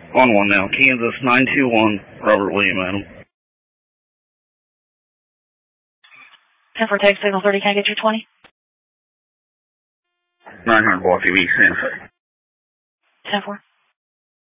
On one now. Kansas 921, Robert William Adam. 10 for text signal 30, can I get your 20? 900 Block TV, Santa Fe. 10 for.